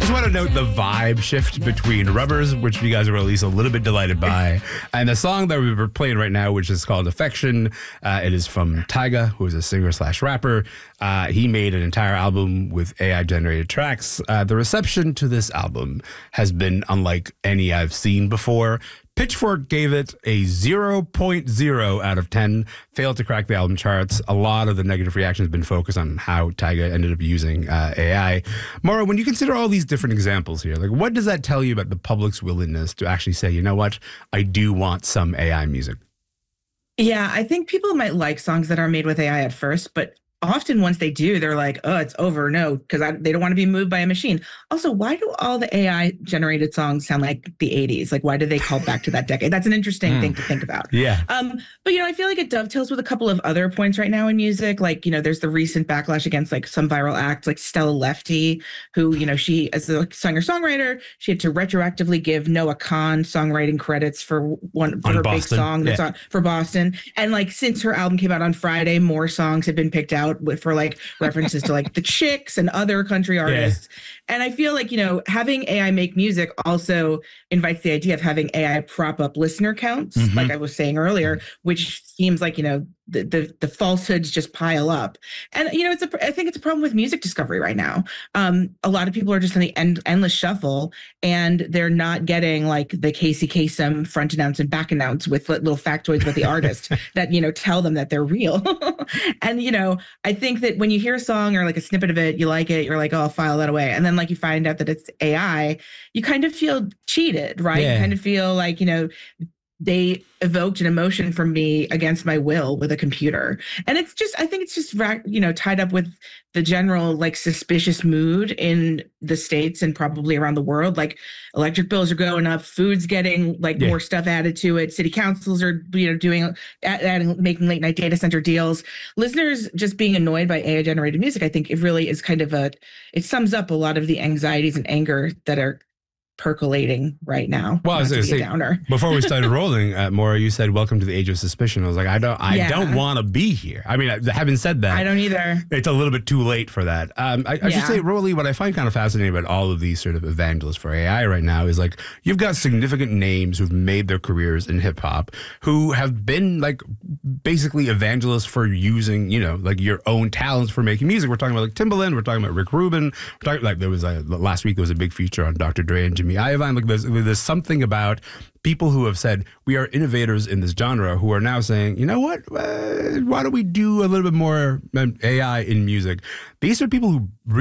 just want to note the vibe shift between Rubbers, which you guys were at least a little bit delighted by, and the song that we were playing right now, which is called Affection. It is from Tyga, who is a singer/rapper. He made an entire album with AI-generated tracks. The reception to this album has been unlike any I've seen before. Pitchfork gave it a 0.0 out of 10, failed to crack the album charts. A lot of the negative reaction has been focused on how Tyga ended up using AI. Maura, when you consider all these different examples here, like what does that tell you about the public's willingness to actually say, you know what, I do want some AI music? Yeah, I think people might like songs that are made with AI at first, but often once they do, they're like, oh, it's over. No, because they don't want to be moved by a machine. Also, why do all the AI generated songs sound like the 80s? Like, why do they call back to that decade? That's an interesting thing to think about. Yeah. But, I feel like it dovetails with a couple of other points right now in music. Like, there's the recent backlash against like some viral acts, like Stella Lefty, who, she, as a singer-songwriter, she had to retroactively give Noah Kahan songwriting credits for her big song that's on for Boston. And like, since her album came out on Friday, more songs have been picked out for like references to like the Chicks and other country artists. And I feel like, having AI make music also invites the idea of having AI prop up listener counts, like I was saying earlier, which seems like, the falsehoods just pile up. And, I think it's a problem with music discovery right now. A lot of people are just in the endless shuffle, and they're not getting like the Casey Kasem front announce and back announce with little factoids about the artist that, tell them that they're real. And, I think that when you hear a song or like a snippet of it, you like it, you're like, oh, I'll file that away. And then like you find out that it's AI, you kind of feel cheated, right? You kind of feel like, they evoked an emotion from me against my will with a computer. And I think it's just, tied up with the general like suspicious mood in the States and probably around the world. Like electric bills are going up, food's getting like more stuff added to it. City councils are, making late night data center deals. Listeners just being annoyed by AI generated music, I think it really is kind of it sums up a lot of the anxieties and anger that are percolating right now. Well, I was going to say, before we started rolling, Maura, you said, welcome to the age of suspicion. I was like, I don't want to be here. I mean, having said that, I don't either. It's a little bit too late for that. I should say, Rolly, what I find kind of fascinating about all of these sort of evangelists for AI right now is like, you've got significant names who've made their careers in hip hop who have been like basically evangelists for using, like your own talents for making music. We're talking about like Timbaland. We're talking about Rick Rubin. We're talking like there was last week there was a big feature on Dr. Dre and Jimmy Iovine. Like there's something about people who have said we are innovators in this genre who are now saying, you know what, why don't we do a little bit more AI in music? These are people who